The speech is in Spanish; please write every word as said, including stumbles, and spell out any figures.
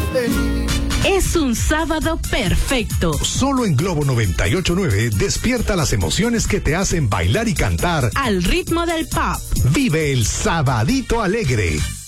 feliz. Es un sábado perfecto. Solo en Globo noventa y ocho punto nueve despierta las emociones que te hacen bailar y cantar al ritmo del pop. Vive el Sabadito Alegre.